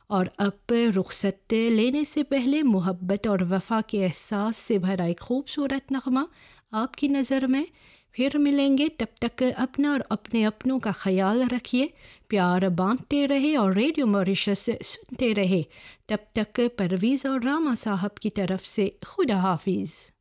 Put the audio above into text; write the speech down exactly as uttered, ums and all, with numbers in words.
और अब रुखसत लेने से पहले मोहब्बत और वफ़ा के एहसास से भरा एक खूबसूरत नग़मा आपकी नज़र में। फिर मिलेंगे, तब तक अपना और अपने अपनों का ख्याल रखिए, प्यार बांटते रहे और रेडियो मॉरिशस सुनते रहे। तब तक परवीज़ और रामा साहब की तरफ से खुदा हाफिज़।